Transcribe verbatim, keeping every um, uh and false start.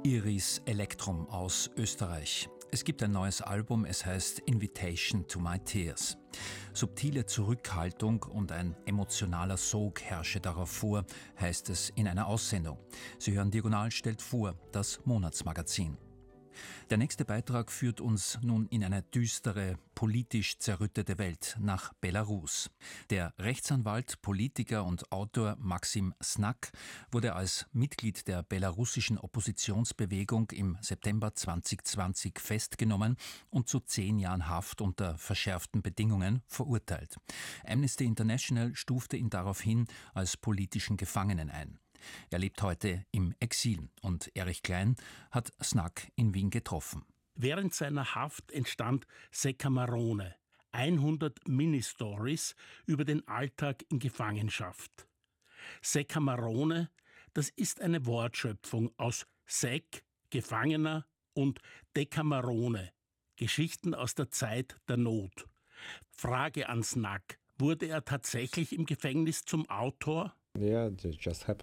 Iris Electrum aus Österreich. Es gibt ein neues Album, es heißt Invitation to My Tears. Subtile Zurückhaltung und ein emotionaler Sog herrsche darauf vor, heißt es in einer Aussendung. Sie hören Diagonal stellt vor, das Monatsmagazin. Der nächste Beitrag führt uns nun in eine düstere, politisch zerrüttete Welt, nach Belarus. Der Rechtsanwalt, Politiker und Autor Maksim Snak wurde als Mitglied der belarussischen Oppositionsbewegung im September zweitausendzwanzig festgenommen und zu zehn Jahren Haft unter verschärften Bedingungen verurteilt. Amnesty International stufte ihn daraufhin als politischen Gefangenen ein. Er lebt heute im Exil und Erich Klein hat Snak in Wien getroffen. Während seiner Haft entstand Sekamarone, hundert Mini-Stories über den Alltag in Gefangenschaft. Sekamarone, das ist eine Wortschöpfung aus Sek, Gefangener, und Dekamerone, Geschichten aus der Zeit der Not. Frage an Snak: Wurde er tatsächlich im Gefängnis zum Autor? Yeah, it just happened.